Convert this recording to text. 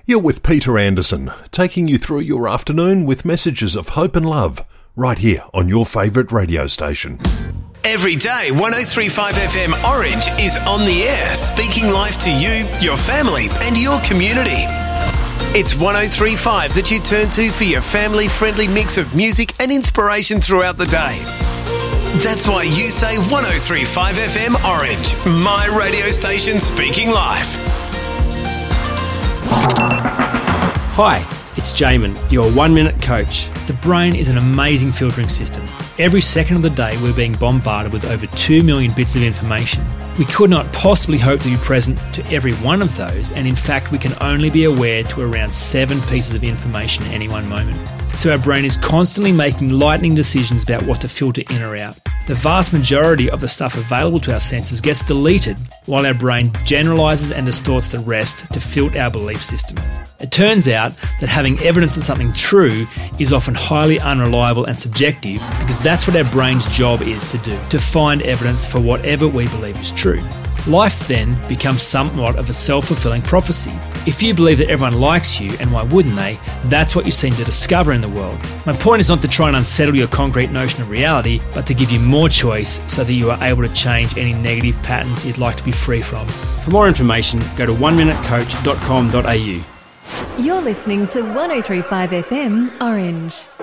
You're with Peter Anderson, taking you through your afternoon with messages of hope and love, right here on your favourite radio station. Every day, 103.5 FM Orange is on the air, speaking life to you, your family and your community. It's 103.5 that you turn to for your family-friendly mix of music and inspiration throughout the day. That's why you say 103.5 FM Orange, my radio station speaking life. Hi, it's Jamin, your 1-minute coach. The brain is an amazing filtering system. Every second of the day we're being bombarded with over 2 million bits of information. We could not possibly hope to be present to every one of those, and in fact we can only be aware to around 7 pieces of information at any one moment. So our brain is constantly making lightning decisions about what to filter in or out. The vast majority of the stuff available to our senses gets deleted, while our brain generalises and distorts the rest to filter our belief system. It turns out that having evidence of something true is often highly unreliable and subjective, because that's what our brain's job is to do, to find evidence for whatever we believe is true. Life then becomes somewhat of a self-fulfilling prophecy. If you believe that everyone likes you, and why wouldn't they, that's what you seem to discover in the world. My point is not to try and unsettle your concrete notion of reality, but to give you more choice so that you are able to change any negative patterns you'd like to be free from. For more information, go to oneminutecoach.com.au. You're listening to 103.5 FM Orange.